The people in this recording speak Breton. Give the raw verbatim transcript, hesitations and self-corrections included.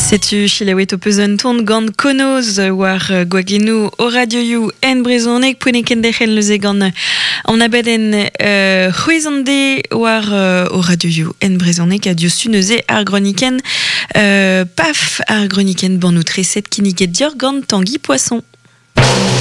Setu chilawet o peuzun ton gant konoz war gwagenou o radioioù en brezhoneg poeneken dec'hen leuze gant an abadenn euh, c'hwezande war euh, o radioioù en brezhoneg a diostu neuze ar groniken euh, paf ar groniken bannou treset kinniget dior gant Tanguy Poisson.